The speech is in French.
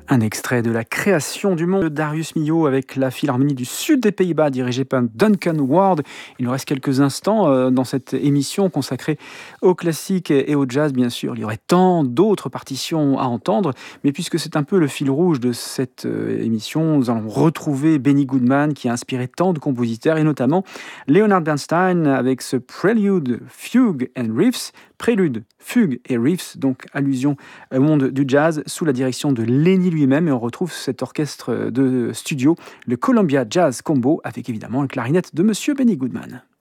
Un extrait de La création du monde de Darius Milhaud avec la Philharmonie du Sud des Pays-Bas dirigée par Duncan Ward. Il nous reste quelques instants dans cette émission consacrée au classique et au jazz, bien sûr. Il y aurait tant d'autres partitions à entendre, mais puisque c'est un peu le fil rouge de cette émission, nous allons retrouver Benny Goodman qui a inspiré tant de compositeurs et notamment Leonard Bernstein avec ce Prelude, Fugue and Riffs. Prélude, fugue et riffs, donc allusion au monde du jazz sous la direction de Lenny lui-même. Et on retrouve cet orchestre de studio, le Columbia Jazz Combo, avec évidemment la clarinette de Monsieur Benny Goodman.